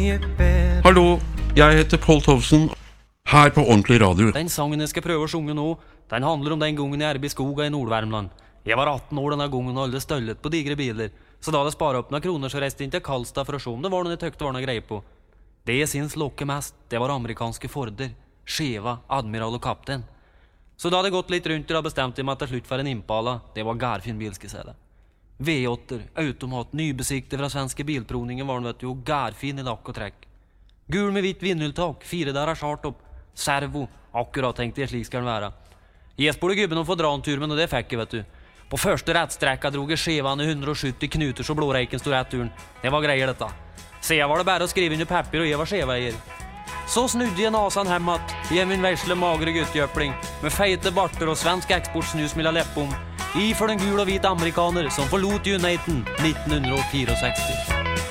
Hallo, jeg heter Paul Tovsen, her på Ordentlig Radio. Den sangen jeg skal prøve å synge nå, den handler om den gangen jeg arbeid i skoga i Nordvärmland. Jeg var 18 år denne gangen og alle støllet på digre biler, så da hadde jeg sparet opp noen kroner så reiste inn til Karlstad for å se om det var noe jeg tøkte var noe greie på. Det jeg synes lokke mest, det var amerikanske Forder, Cheva, Admiral og Kaptein. Så da hadde jeg gått litt rundt og bestemte meg til slutt for en Impala. Det var gærfin bil, skal jeg si det. V8, automat, nybesiktet fra svenske bilprovningen var den, vet du, og gærfin i lakk og trekk. Gul med hvitt vindhjultak, 4 der chartopp, servo, akkurat tenkte jeg slik skal den være. Jeg spurte gubben om å få dra en tur, men det fikk jeg, vet du. På første rettstrekka drog jeg Chevan i 170 knuter så blåreiken stod rett turen. Det var greier dette. Så jeg var det bare å skrive inn i papir, og jeg var Cheva-eier. Så snudde jeg nasan hemmat, igjen min versle magre guttjøpling, med feite barter og svensk eksportsnus mellom leppom, i for den gul og hvit amerikaner som forlot Uniten 1964.